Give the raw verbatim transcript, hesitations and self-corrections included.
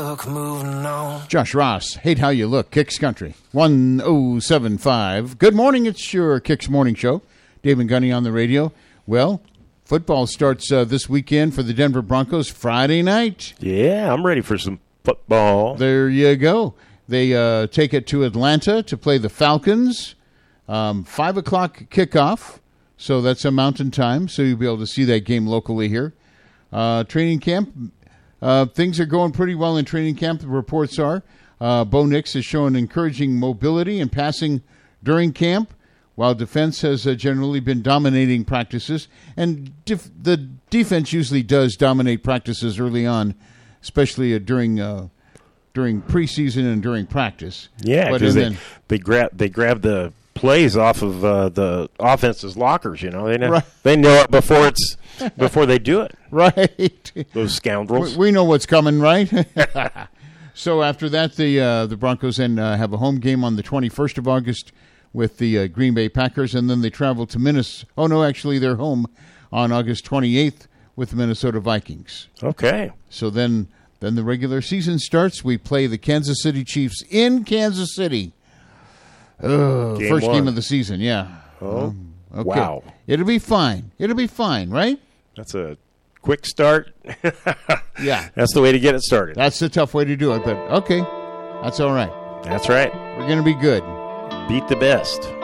look moving on. Josh Ross, Hate How You Look, Kicks Country, one oh seven point five. Good morning, it's your Kicks Morning Show. Dave and Gunny on the radio. Well, football starts uh, this weekend for the Denver Broncos Friday night. Yeah, I'm ready for some football. There you go. They uh, take it to Atlanta to play the Falcons. Um, five o'clock kickoff, so that's a mountain time, so you'll be able to see that game locally here. Uh, training camp, uh, things are going pretty well in training camp, the reports are. Uh, Bo Nix has shown encouraging mobility and passing during camp, while defense has uh, generally been dominating practices. And def- the defense usually does dominate practices early on, especially uh, during uh, during preseason and during practice. Yeah, because they, they, grab, they grab the plays off of uh, the offense's lockers, you know. They know, right. they know it before it's before they do it. Right. Those scoundrels. We, we know what's coming, right? So after that, the uh, the Broncos then uh, have a home game on the twenty-first of August with the uh, Green Bay Packers, and then they travel to Minnesota. Oh, no, actually they're home on August twenty-eighth with the Minnesota Vikings. Okay. So then, then the regular season starts. We play the Kansas City Chiefs in Kansas City. Uh, game first one. game of the season, yeah. Oh, um, okay. Wow. It'll be fine. It'll be fine, right? That's a quick start. Yeah. That's the way to get it started. That's the tough way to do it, but okay. That's all right. That's right. We're going to be good. Beat the best.